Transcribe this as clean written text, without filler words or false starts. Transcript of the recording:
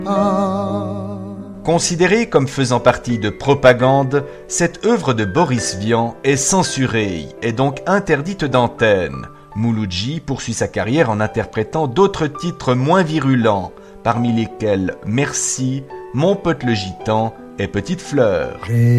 Considérée comme faisant partie de propagande, cette œuvre de Boris Vian est censurée et donc interdite d'antenne. Mouloudji poursuit sa carrière en interprétant d'autres titres moins virulents, parmi lesquels Merci, Mon pote le gitan et Petite fleur.